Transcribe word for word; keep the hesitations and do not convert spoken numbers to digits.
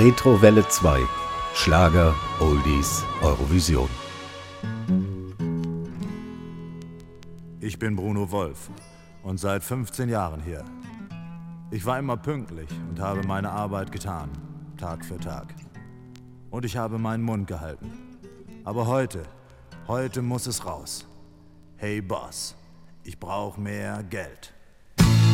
Retrowelle zwei. Schlager, Oldies, Eurovision. Ich bin Bruno Wolf und seit fünfzehn Jahren hier. Ich war immer pünktlich und habe meine Arbeit getan, Tag für Tag. Und ich habe meinen Mund gehalten. Aber heute, heute muss es raus. Hey Boss, ich brauche mehr Geld.